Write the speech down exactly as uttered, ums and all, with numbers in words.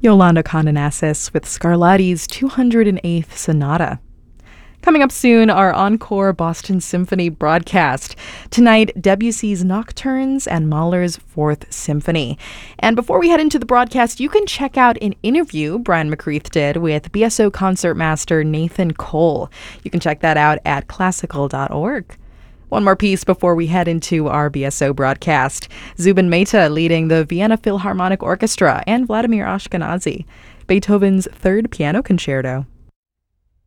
Yolanda Condonassis with Scarlatti's two hundred eighth Sonata. Coming up soon, our encore Boston Symphony broadcast. Tonight, Debussy's Nocturnes and Mahler's Fourth Symphony. And before we head into the broadcast, you can check out an interview Brian McCreath did with B S O concertmaster Nathan Cole. You can check that out at classical dot org. One more piece before we head into our B S O broadcast. Zubin Mehta leading the Vienna Philharmonic Orchestra and Vladimir Ashkenazy. Beethoven's Third Piano Concerto.